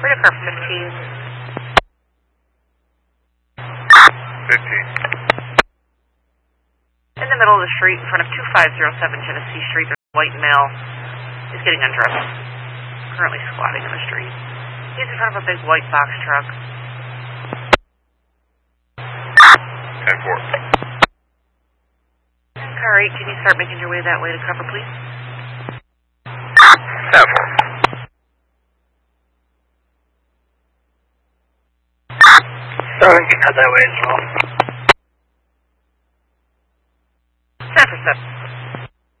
Radar car 15. 15. In the middle of the street in front of 2507 Genesee Street, there's a white male. He's getting undressed. Currently squatting in the street. He's in front of a big white box truck. 10-4. Car 8, can you start making your way that way to cover, please? 10-4. Starting to head that way as well. 10 for 7.